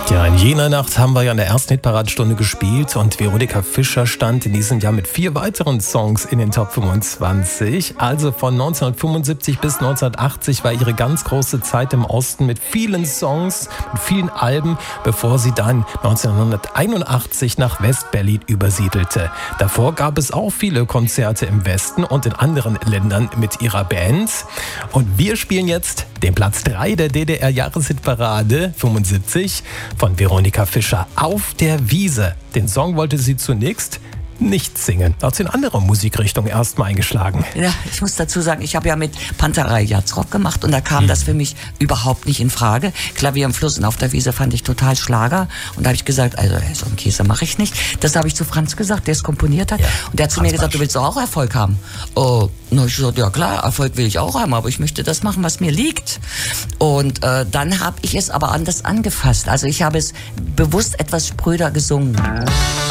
Ja, in jener Nacht haben wir ja in der ersten Hitparadstunde gespielt und Veronika Fischer stand in diesem Jahr mit 4 weiteren Songs in den Top 25. Also von 1975 bis 1980 war ihre ganz große Zeit im Osten mit vielen Songs, mit vielen Alben, bevor sie dann 1981 nach West-Berlin übersiedelte. Davor gab es auch viele Konzerte im Westen und in anderen Ländern mit ihrer Band. Und wir spielen jetzt den Platz 3 der DDR-Jahreshitparade 75 von Veronika Fischer, Auf der Wiese. Den Song wollte sie zunächst nicht singen. Da hat sie in andere Musikrichtungen erstmal eingeschlagen. Ja, ich muss dazu sagen, ich habe ja mit Panterei Jazzrock gemacht und da kam das für mich überhaupt nicht in Frage. Klavier im Fluss und Auf der Wiese fand ich total Schlager und da habe ich gesagt, also so einen Käse mache ich nicht. Das habe ich zu Franz gesagt, der es komponiert hat, und der hat zu mir gesagt, du willst doch auch Erfolg haben. Oh, na, ich gesagt, ja klar, Erfolg will ich auch haben, aber ich möchte das machen, was mir liegt. Und dann habe ich es aber anders angefasst. Also ich habe es bewusst etwas spröder gesungen.